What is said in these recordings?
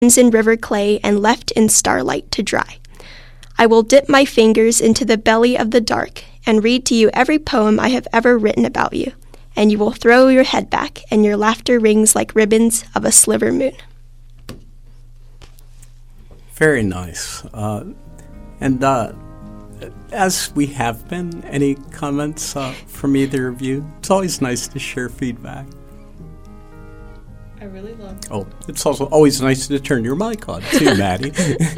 in river clay and left in starlight to dry. I will dip my fingers into the belly of the dark and read to you every poem I have ever written about you, and you will throw your head back, and your laughter rings like ribbons of a sliver moon. Very nice. And as we have been, any comments from either of you? It's always nice to share feedback. I really love. Oh, it's also always nice to turn your mic on too, Maddie.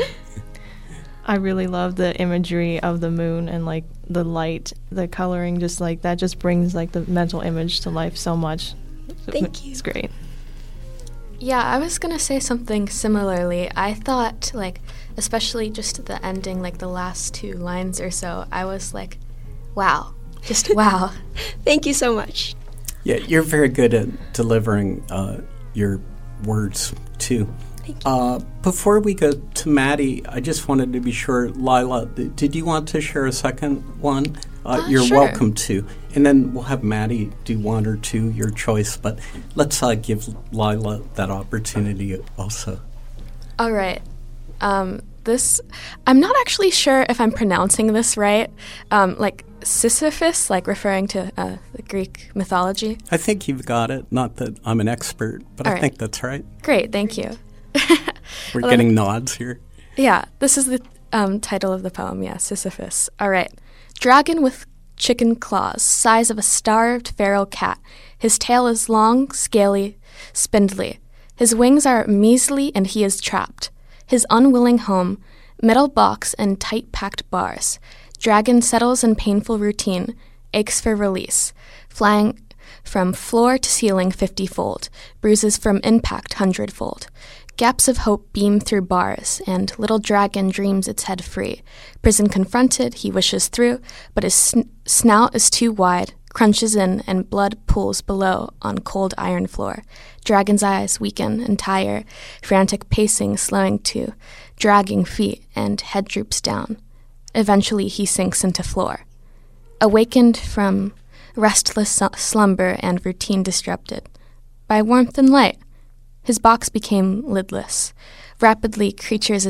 I really love the imagery of the moon and like the light, the coloring, just like that just brings like the mental image to life so much. Thank you. It's great. Yeah, I was going to say something similarly. I thought, like, especially just at the ending, like the last 2 lines or so, I was like, wow, just wow. Thank you so much. Yeah, you're very good at delivering your words, too. Thank you. Before we go to Maddie, I just wanted to be sure, Lila, did you want to share a second one? You're sure. welcome to. And then we'll have Maddie do 1 or 2, your choice. But let's give Lila that opportunity also. All right. I'm not actually sure if I'm pronouncing this right. Like Sisyphus, like referring to the Greek mythology. I think you've got it. Not that I'm an expert, but I think that's right. Great, thank you. We're getting nods here. Yeah, this is the title of the poem, yeah, Sisyphus. All right. Dragon with chicken claws, size of a starved feral cat. His tail is long, scaly, spindly. His wings are measly and he is trapped. His unwilling home, metal box and tight-packed bars. Dragon settles in painful routine, aches for release, flying from floor to ceiling 50-fold, bruises from impact 100-fold. Gaps of hope beam through bars, and little dragon dreams its head free. Prison confronted, he wishes through, but his snout is too wide, crunches in, and blood pools below on cold iron floor. Dragon's eyes weaken and tire, frantic pacing slowing to dragging feet, and head droops down. Eventually he sinks into floor. Awakened from restless slumber and routine disrupted by warmth and light, his box became lidless. Rapidly, creatures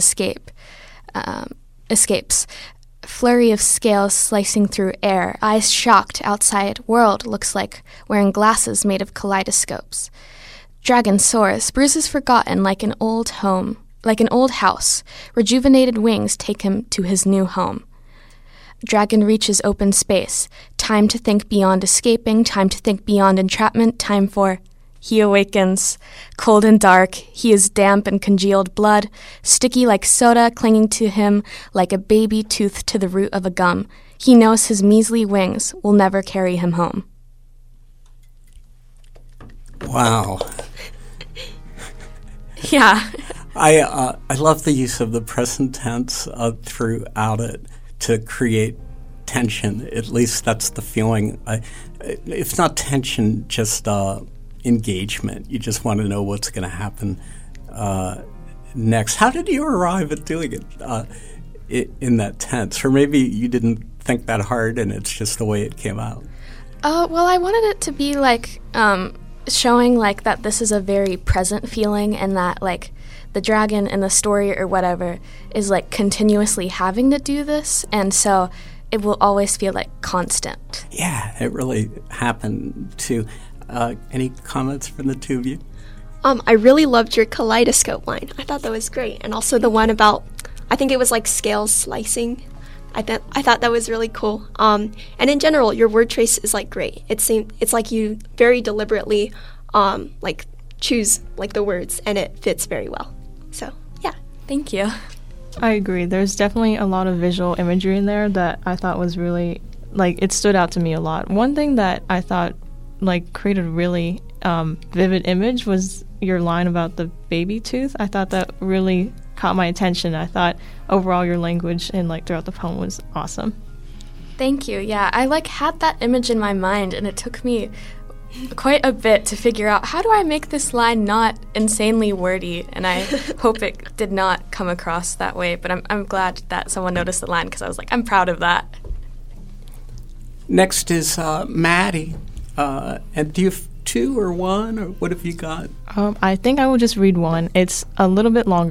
escapes. Flurry of scales slicing through air. Eyes shocked. Outside world looks like wearing glasses made of kaleidoscopes. Dragon soars. Bruises forgotten like an old house. Rejuvenated wings take him to his new home. Dragon reaches open space. Time to think beyond escaping. Time to think beyond entrapment. Time for... He awakens, cold and dark. He is damp and congealed blood, sticky like soda, clinging to him like a baby tooth to the root of a gum. He knows his measly wings will never carry him home. Wow. Yeah. I love the use of the present tense throughout it to create tension. At least that's the feeling. If not tension, just... engagement. You just want to know what's going to happen next. How did you arrive at doing it in that tense? Or maybe you didn't think that hard and it's just the way it came out. Well, I wanted it to be like showing like that this is a very present feeling and that like the dragon in the story or whatever is like continuously having to do this, and so it will always feel like constant. Yeah, it really happened too. Any comments from the two of you? I really loved your kaleidoscope line. I thought that was great. And also the one about, I think it was like scales slicing. I thought that was really cool. And in general, your word trace is like great. It's like you very deliberately like choose like the words, and it fits very well. So yeah. Thank you. I agree. There's definitely a lot of visual imagery in there that I thought was really, like, it stood out to me a lot. One thing that I thought like created a really vivid image was your line about the baby tooth. I thought that really caught my attention. I thought overall your language and like throughout the poem was awesome. Thank you. Yeah, I like had that image in my mind, and it took me quite a bit to figure out how do I make this line not insanely wordy, and I hope it did not come across that way, but I'm glad that someone noticed the line because I was like, I'm proud of that. Next is Maddie. And do you have 2 or 1, or what have you got? I think I will just read one. It's a little bit longer.